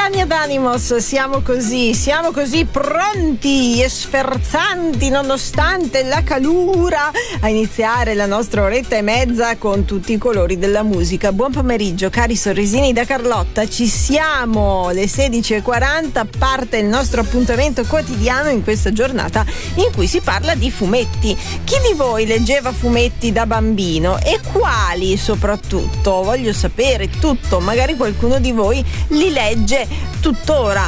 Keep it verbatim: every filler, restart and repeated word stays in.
Tania D'Animos, siamo così, siamo così pronti e sferzanti nonostante la calura a iniziare la nostra oretta e mezza con tutti i colori della musica. Buon pomeriggio cari sorrisini da Carlotta, ci siamo, le sedici e quaranta parte il nostro appuntamento quotidiano in questa giornata in cui si parla di fumetti. Chi di voi leggeva fumetti da bambino e quali soprattutto? Voglio sapere tutto, magari qualcuno di voi li legge tuttora.